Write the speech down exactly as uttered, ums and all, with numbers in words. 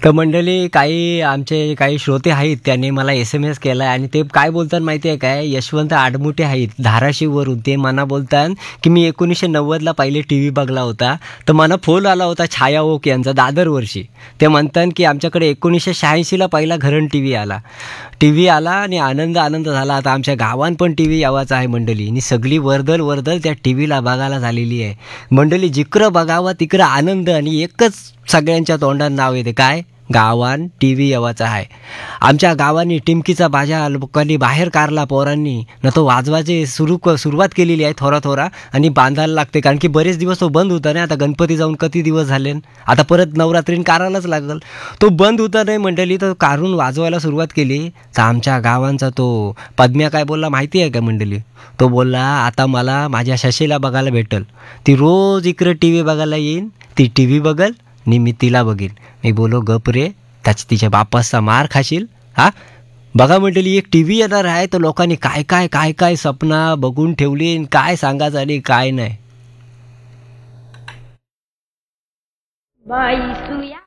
तर मंडळी काही आमचे काही श्रोते आहेत त्यांनी मला एस एम एस केला आणि ते काय बोलतात माहिती आहे काय, यशवंत आडमुठे आहेत धाराशिववरून. ते मला बोलतात की मी एकोणीसशे नव्वदला पहिले टी व्ही बघला होता. तर मला फोन आला होता छाया ओक यांचा दादर वर्षी. ते म्हणतात की आमच्याकडे एकोणीसशे शहाऐंशीला पहिला घरण टी व्ही आला टी व्ही आला आणि आनंद आनंद झाला. आता आमच्या गावात पण टी व्ही यावाचा आहे मंडळी. आणि सगळी वर्दल वर्दल त्या टी व्हीला बघायला झालेली आहे मंडळी. जिकडं बघावं तिकडं आनंद आणि एकच सगळ्यांच्या तोंडात नाव येते काय, गावान टी व्ही यावाचा आहे. आमच्या गावांनी टिमकीचा बाजा लोकांनी बाहेर काढला पोरांनी न तो वाजवायचे सुरू सुरुवात केलेली आहे थोडा थोडा आणि बांधायला लागते कारण की बरेच दिवस तो बंद होता नाही. आता गणपती जाऊन किती दिवस झाले, आता परत नवरात्रीन काढायलाच लागल. तो बंद होता नाही मंडळी, तर काढून वाजवायला सुरुवात केली. तर आमच्या गावांचा तो पद्म्या काय बोलला माहिती आहे का मंडळी, तो बोलला आता मला माझ्या शशीला बघायला भेटल, ती रोज इकडे टी व्ही बघायला येईन, ती टी व्ही बघल आणि मी तिला बघीन. मी बोलो गप रे, त्याच तिच्या बापाचा मार खाशील. हा बघा म्हटली एक टी व्ही येणार आहे तर लोकांनी काय काय काय काय सपना बघून ठेवली, काय सांगा झाली काय नाही. बाई सुया